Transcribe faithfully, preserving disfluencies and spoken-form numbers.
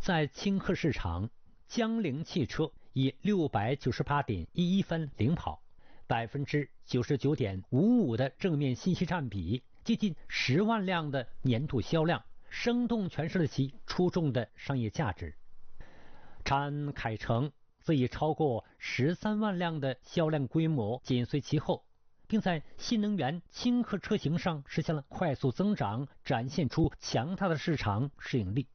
在轻客市场，江铃汽车以六百九十八点一一分领跑，百分之九十九点五五的正面信息占比，接近十万辆的年度销量，生动诠释了其出众的商业价值。长安凯程则以超过十三万辆的销量规模紧随其后，并在新能源轻客车型上实现了快速增长，展现出强大的市场适应力。